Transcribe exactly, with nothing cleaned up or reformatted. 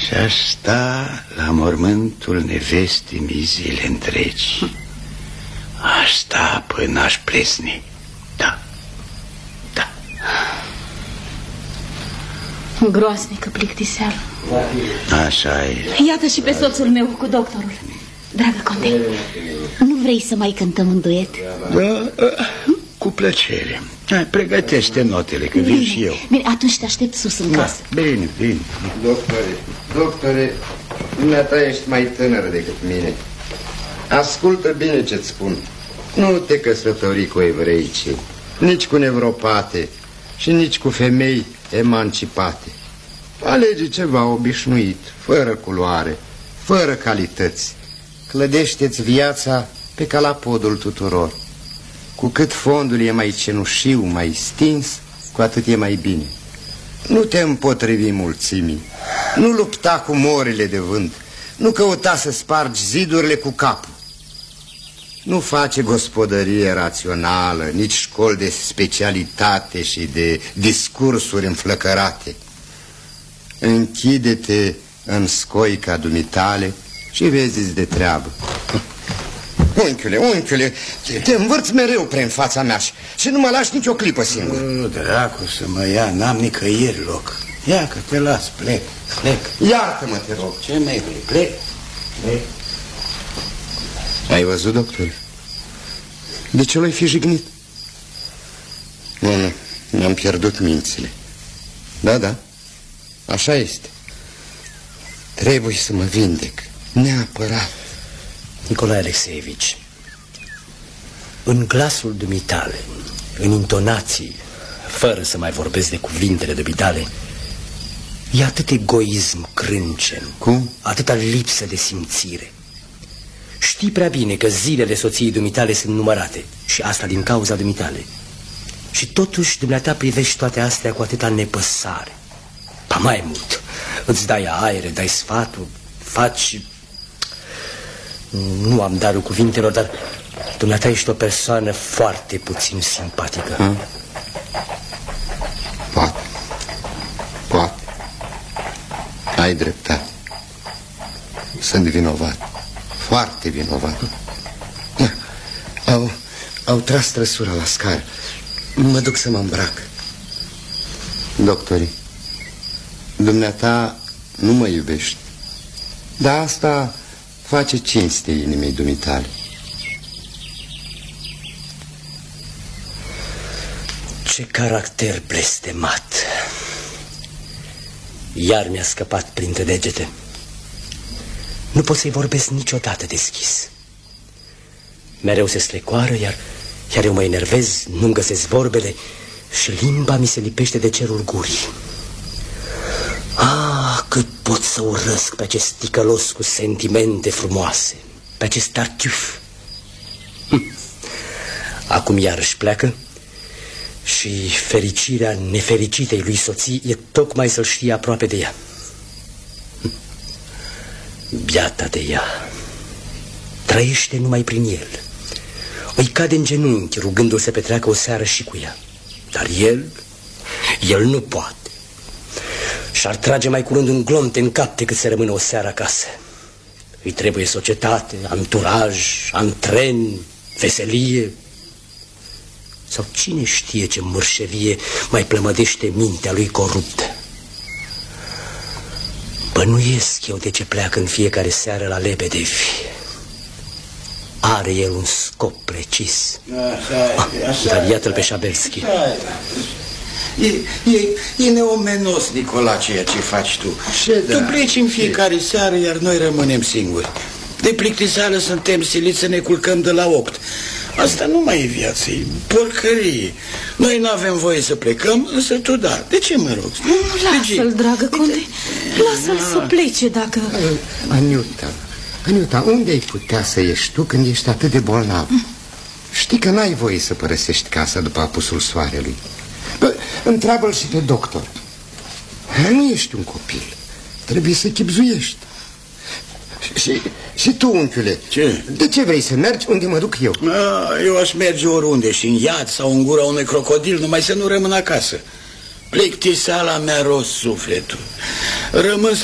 Și aș sta la mormântul nevestii mii zile întregi. Aș sta până aș plesni. Da, da. Groaznică plictiseală. Așa e. Iată și pe soțul meu cu doctorul. Dragă conte, nu vrei să mai cântăm un duet? Da, cu plăcere. Hai, pregătește notele, că vin și eu. Bine, atunci te aștept sus în casă. Da, bine, bine. Doctore, doctore, dumneata ești mai tânăr decât mine. Ascultă bine ce-ți spun. Nu te căsători cu evreice, nici cu nevropate și nici cu femei emancipate. Alege ceva obișnuit, fără culoare, fără calități. Clădește-ți viața pe calapodul tuturor. Cu cât fondul e mai cenușiu, mai stins, cu atât e mai bine. Nu te împotrivi mulțimii, nu lupta cu morile de vânt, nu căuta să spargi zidurile cu capul. Nu face gospodărie rațională, nici școli de specialitate și de discursuri înflăcărate. Închide-te în scoica dumitale și vezi-ți de treabă. Unchiule, unchiule, te învârți mereu prin fața mea și nu mă lași nicio clipă singur. Nu, dracu, să mă ia, n-am nicăieri loc. Ia că te las, plec, plec. Iartă-mă, te rog. Ce mai vrei, plec, plec. Ai văzut, doctor? De ce l-ai fi jignit? Nu, nu, mi-am pierdut mințile. Da, da, așa este. Trebuie să mă vindec, neapărat. Nicolae Alexeevici, în glasul dumitale, în intonații, fără să mai vorbesc de cuvintele dumitale, e atât egoism crâncen. Cum? Atâta lipsă de simțire. Știi prea bine că zilele soției dumitale sunt numărate, și asta din cauza dumitale. Și totuși dumneata privești toate astea cu atâta nepăsare. Pa mai mult, îți dai aere, dai sfatul, faci... Nu am darul cuvintelor, dar dumneata ești o persoană foarte puțin simpatică. Hmm? Poate, poate. Ai dreptate. Sunt vinovat, foarte vinovat. Au, au tras trăsura la scară. Mă duc să mă îmbrac. Doctorii, dumneata nu mă iubești, dar asta face cinste inimii dumitale. Ce caracter blestemat. Iar mi-a scăpat printre degete. Nu pot să-i vorbesc niciodată deschis. Mereu se strecoară, iar, iar eu mă enervez, nu-mi găsesc vorbele și limba mi se lipește de cerul gurii. Ah, cât pot să urăsc pe acest ticălos cu sentimente frumoase, pe acest tartiuf. Hm. Acum iarăși pleacă și fericirea nefericitei lui soții e tocmai să-l știe aproape de ea. Hm. Biata de ea. Trăiește numai prin el. Îi cade în genunchi rugându-l să petreacă o seară și cu ea. Dar el, el nu poate. Și-ar trage mai curând un glonte în cap decât să rămână o seară acasă. Îi trebuie societate, anturaj, antren, veselie. Sau cine știe ce mărșevie mai plămădește mintea lui coruptă. Bănuiesc eu de ce pleacă în fiecare seară la Lebedevi. Are el un scop precis. Așa e, așa. Dar iată-l pe Șabelski. E, e, e neomenos, Nicola, ceea ce faci tu. Ce Tu da? pleci în fiecare seară, iar noi rămânem singuri. De plictiseală suntem siliți să ne culcăm de la opt. Asta nu mai e viață, e porcărie. Noi nu avem voie să plecăm, însă tu da. De ce mă rog? Lasă-l, dragă conte. Lasă-l să plece dacă... Aniuta, Aniuta, unde ai putea să ieși tu când ești atât de bolnav? Mm. Știi că n-ai voie să părăsești casa după apusul soarelui. Bă, întreabă-l și pe doctor. Nu ești un copil, trebuie să chibzuiești. Și, și tu, unchiule, ce? De ce vrei să mergi unde mă duc eu? A, eu aș merge oriunde, și în iad sau în gura unui crocodil, numai să nu rămân acasă. Plictiseala mi-a rost sufletul. Rămân